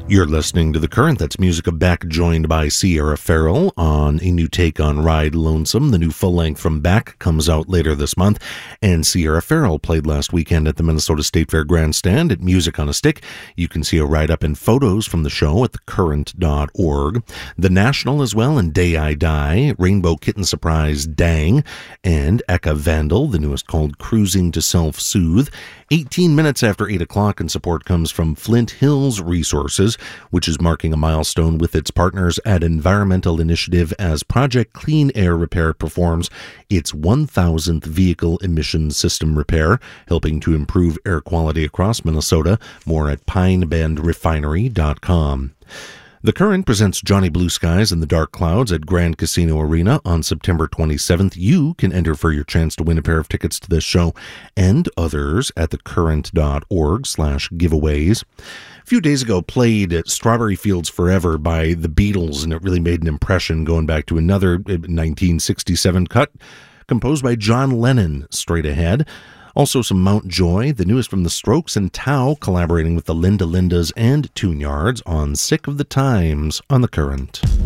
You're listening to The Current. That's Music of Beck, joined by Sierra Farrell on a new take on Ride Lonesome. The new full-length from Beck comes out later this month. And Sierra Farrell played last weekend at the Minnesota State Fair Grandstand at Music on a Stick. You can see a write-up and photos from the show at thecurrent.org. The National as well, and Day I Die, Rainbow Kitten Surprise, Dang, and Eka Vandal, the newest called Cruising to Self-Soothe. 18 minutes after 8 o'clock, and support comes from Flint Hills Resources, which is marking a milestone with its partners at Environmental Initiative as Project Clean Air Repair performs its 1,000th vehicle emissions system repair, helping to improve air quality across Minnesota. More at pinebendrefinery.com. The Current presents Johnny Blue Skies and the Dark Clouds at Grand Casino Arena on September 27th. You can enter for your chance to win a pair of tickets to this show and others at thecurrent.org/giveaways. A few days ago, played at Strawberry Fields Forever by the Beatles, and it really made an impression going back to another 1967 cut composed by John Lennon, straight ahead. Also some Mount Joy, the newest from the Strokes, and Tao collaborating with the Linda Lindas and Tune Yards on Sick of the Times on The Current.